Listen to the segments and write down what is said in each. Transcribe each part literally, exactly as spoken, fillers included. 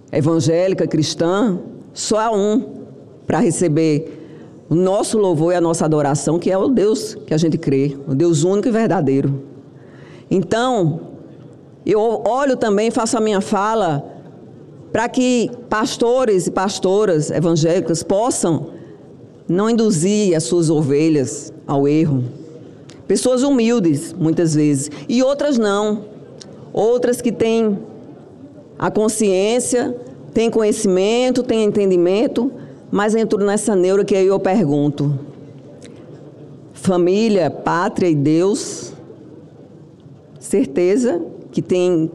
evangélica, cristã, só há um para receber o nosso louvor e a nossa adoração, que é o Deus que a gente crê, o Deus único e verdadeiro. Então, eu olho também, faço a minha fala, para que pastores e pastoras evangélicas possam não induzir as suas ovelhas ao erro. Pessoas humildes, muitas vezes, e outras não. Outras que têm a consciência, têm conhecimento, têm entendimento, mas entro nessa neura que aí eu pergunto: família, pátria e Deus, certeza que tem,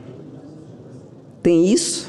tem isso?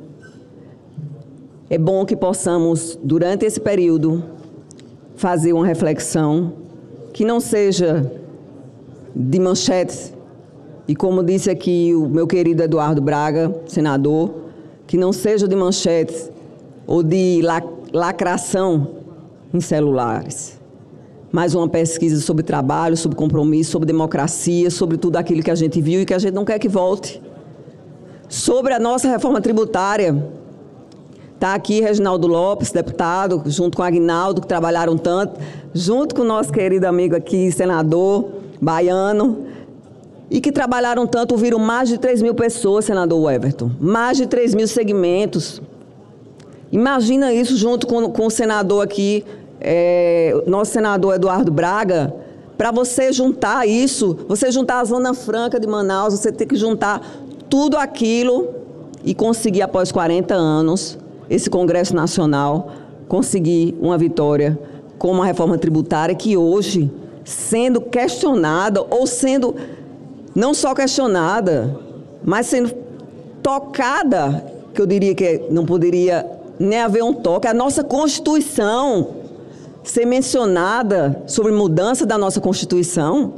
É bom que possamos, durante esse período, fazer uma reflexão que não seja de manchetes, e como disse aqui o meu querido Eduardo Braga, senador, que não seja de manchetes ou de lacração em celulares, mas uma pesquisa sobre trabalho, sobre compromisso, sobre democracia, sobre tudo aquilo que a gente viu e que a gente não quer que volte. Sobre a nossa reforma tributária, está aqui Reginaldo Lopes, deputado, junto com Aguinaldo, que trabalharam tanto, junto com o nosso querido amigo aqui, senador baiano, e que trabalharam tanto, viram mais de três mil pessoas, senador Everton, mais de três mil segmentos. Imagina isso junto com, com o senador aqui, é, nosso senador Eduardo Braga, para você juntar isso, você juntar a Zona Franca de Manaus, você tem que juntar tudo aquilo e conseguir, após quarenta anos, esse Congresso Nacional, conseguir uma vitória com uma reforma tributária que hoje, sendo questionada, ou sendo não só questionada, mas sendo tocada, que eu diria que não poderia nem haver um toque, a nossa Constituição ser mencionada sobre mudança da nossa Constituição.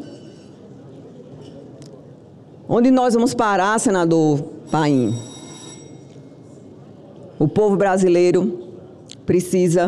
Onde nós vamos parar, senador Paim? O povo brasileiro precisa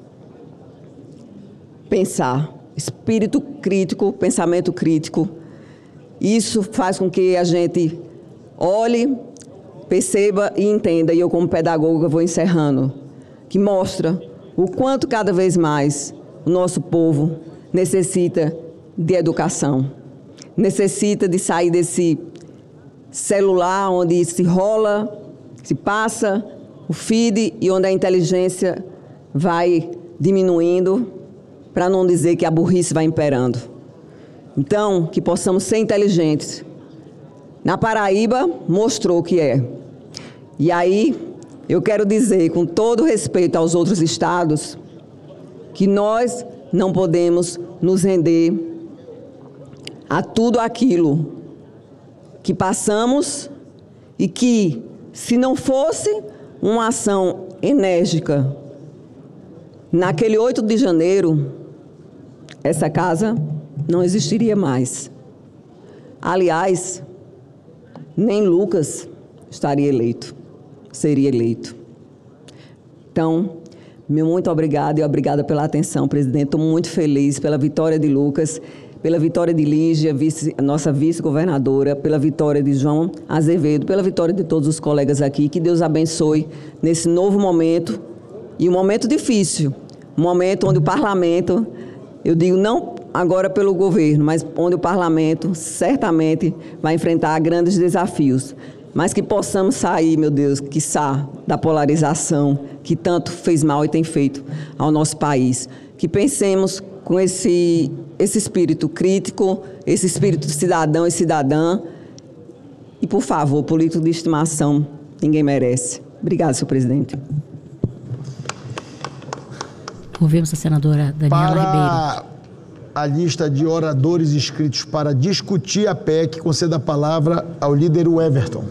pensar, espírito crítico, pensamento crítico. Isso faz com que a gente olhe, perceba e entenda, e eu como pedagoga vou encerrando, que mostra o quanto cada vez mais o nosso povo necessita de educação, necessita de sair desse celular onde se rola, se passa o feed e onde a inteligência vai diminuindo, para não dizer que a burrice vai imperando. Então, que possamos ser inteligentes. Na Paraíba, mostrou que é. E aí, eu quero dizer, com todo respeito aos outros estados, que nós não podemos nos render a tudo aquilo que passamos e que, se não fosse uma ação enérgica, naquele oito de janeiro, essa casa não existiria mais. Aliás, nem Lucas estaria eleito, seria eleito. Então, meu muito obrigado e obrigada pela atenção, presidente. Estou muito feliz pela vitória de Lucas, pela vitória de Lígia, vice, nossa vice-governadora, pela vitória de João Azevedo, pela vitória de todos os colegas aqui. Que Deus abençoe nesse novo momento, e um momento difícil, um momento onde o parlamento, eu digo não agora pelo governo, mas onde o parlamento certamente vai enfrentar grandes desafios, mas que possamos sair, meu Deus, quiçá, da polarização que tanto fez mal e tem feito ao nosso país. Que pensemos com esse, esse espírito crítico, esse espírito cidadão e cidadã, e, por favor, político de estimação, ninguém merece. Obrigada, senhor presidente. Ouvimos a senadora Daniela Para Ribeiro. A lista de oradores inscritos para discutir a P E C, conceda a palavra ao líder Everton.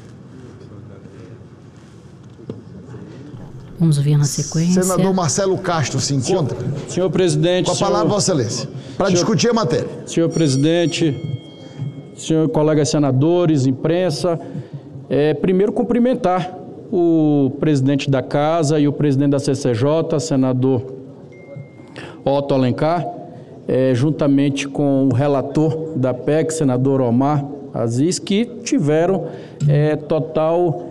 Vamos ouvir na sequência. Senador Marcelo Castro se encontra? Senhor, senhor presidente... Com a palavra, senhor, Vossa Excelência, para senhor, discutir a matéria. Senhor presidente, senhor colegas senadores, imprensa, é, primeiro cumprimentar o presidente da Casa e o presidente da C C J, senador Otto Alencar, é, juntamente com o relator da P E C, senador Omar Aziz, que tiveram é, total